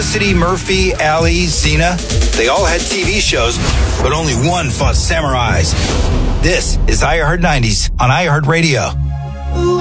Felicity, Murphy, Allie, Xena, they all had TV shows, but only one fought samurais. This is iHeart 90s on iHeartRadio. Ooh,